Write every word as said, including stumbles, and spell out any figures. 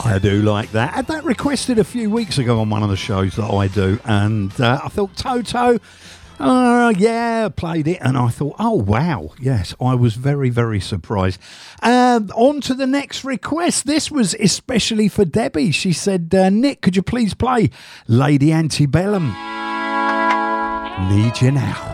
I do like that. I had that requested a few weeks ago on one of the shows that I do, and uh, I thought Toto. Uh, yeah, played it, and I thought, oh, wow. Yes, I was very, very surprised. Uh, on to the next request. This was especially for Debbie. She said, uh, Nick, could you please play Lady Antebellum? Need you now.